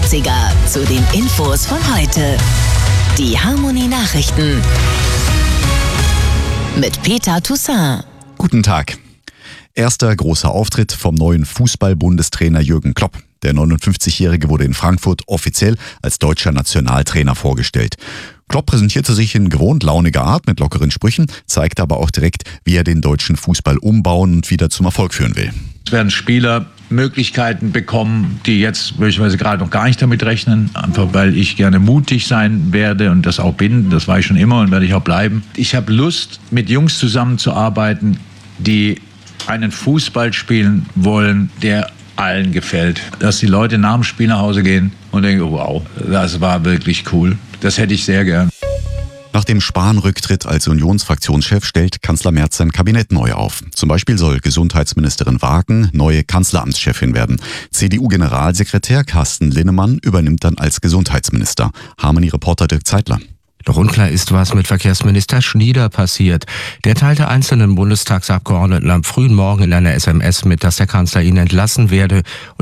80er zu den Infos von heute. Die Harmonie Nachrichten mit Peter Toussaint. Guten Tag. Erster großer Auftritt vom neuen Fußball-Bundestrainer Jürgen Klopp. Der 59-Jährige wurde in Frankfurt offiziell als deutscher Nationaltrainer vorgestellt. Klopp präsentierte sich in gewohnt launiger Art mit lockeren Sprüchen, zeigte aber auch direkt, wie er den deutschen Fußball umbauen und wieder zum Erfolg führen will. Es werden Spieler Möglichkeiten bekommen, die jetzt möglicherweise gerade noch gar nicht damit rechnen, einfach weil ich gerne mutig sein werde und das auch bin. Das war ich schon immer und werde ich auch bleiben. Ich habe Lust, mit Jungs zusammenzuarbeiten, die einen Fußball spielen wollen, der allen gefällt. Dass die Leute nach dem Spiel nach Hause gehen und denken, wow, das war wirklich cool. Das hätte ich sehr gern. Nach dem Spahn-Rücktritt als Unionsfraktionschef stellt Kanzler Merz sein Kabinett neu auf. Zum Beispiel soll Gesundheitsministerin Wagen neue Kanzleramtschefin werden. CDU-Generalsekretär Carsten Linnemann übernimmt dann als Gesundheitsminister. Harmonie-Reporter Dirk Zeitler. Doch unklar ist, was mit Verkehrsminister Schnieder passiert. Der teilte einzelnen Bundestagsabgeordneten am frühen Morgen in einer SMS mit, dass der Kanzler ihn entlassen werde.